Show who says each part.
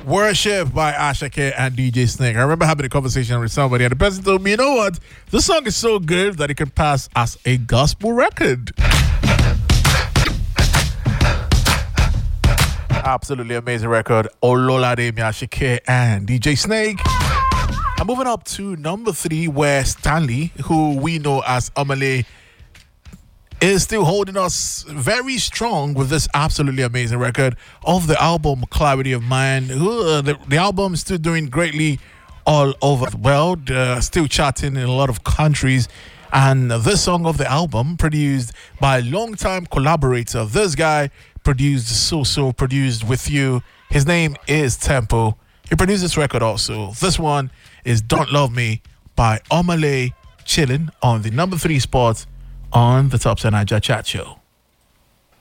Speaker 1: Worship by Ashake and DJ Snake. I remember having a conversation with somebody and the person told me, you know what? This song is so good that it can pass as a gospel record. Absolutely amazing record. Ololade Ashake and DJ Snake. I'm moving up to number 3 where Stanley, who we know as Omale, is still holding us very strong with this absolutely amazing record of the album Clarity of Mind. The album is still doing greatly all over the world, still charting in a lot of countries. And this song of the album, produced by a longtime collaborator, this guy produced with you. His name is Tempo. He produced this record also. This one is Don't Love Me by Omale, chilling on the number 3 spot on the Top 10 Naija Chat Show.